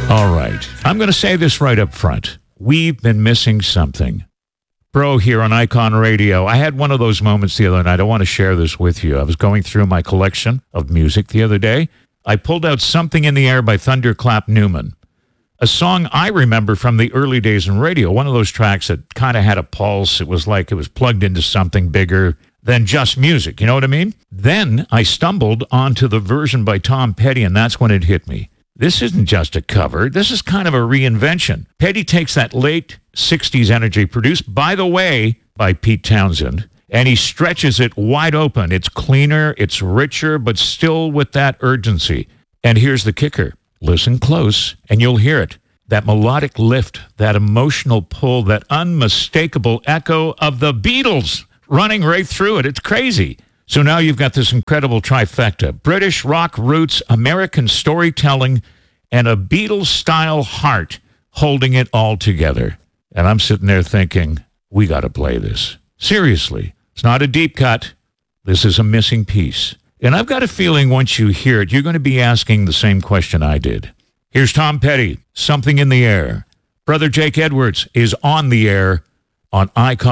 All right. I'm going to say this right up front. We've been missing something. Bro here on Icon Radio. I had one of those moments the other night. I want to share this with you. I was going through my collection of music the other day. I pulled out Something in the Air by Thunderclap Newman, a song I remember from the early days in radio, one of those tracks that kind of had a pulse. It was like it was plugged into something bigger than just music. You know what I mean? Then I stumbled onto the version by Tom Petty, and that's when it hit me. This isn't just a cover. This is kind of a reinvention. Petty takes that late 60s energy produced, by the way, by Pete Townsend, and he stretches it wide open. It's cleaner, it's richer, but still with that urgency. And here's the kicker. Listen close, and you'll hear it. That melodic lift, that emotional pull, that unmistakable echo of the Beatles running right through it. It's crazy. So now you've got this incredible trifecta: British rock roots, American storytelling, and a Beatles-style heart holding it all together. And I'm sitting there thinking, we got to play this. Seriously. It's not a deep cut. This is a missing piece. And I've got a feeling once you hear it, you're going to be asking the same question I did. Here's Tom Petty, Something in the Air. Brother Jake Edwards is on the air on Icon.